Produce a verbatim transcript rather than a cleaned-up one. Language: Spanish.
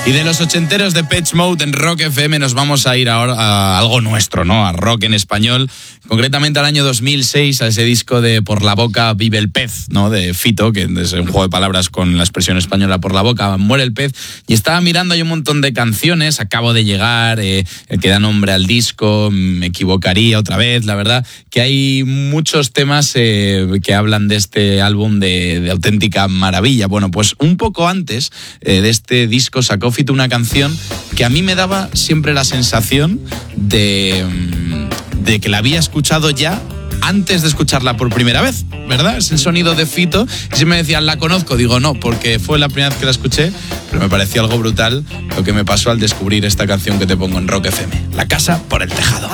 Y de los ochenteros de Depeche Mode en Rock F M nos vamos a ir ahora a algo nuestro, ¿no? A rock en español, concretamente al año dos mil seis, a ese disco de Por la boca vive el pez, ¿no? De Fito, que es un juego de palabras con la expresión española por la boca muere el pez. Y estaba mirando hay un montón de canciones, acabo de llegar, eh, el que da nombre al disco, me equivocaría otra vez, la verdad, que hay muchos temas eh, que hablan de este álbum de, de auténtica maravilla. Bueno, pues un poco antes eh, de este disco sacó Fito una canción que a mí me daba siempre la sensación de, de que la había escuchado ya antes de escucharla por primera vez, ¿verdad? Es el sonido de Fito. Y si me decían, ¿la conozco? Digo, no, porque fue la primera vez que la escuché, pero me pareció algo brutal lo que me pasó al descubrir esta canción que te pongo en Rock F M. La casa por el tejado.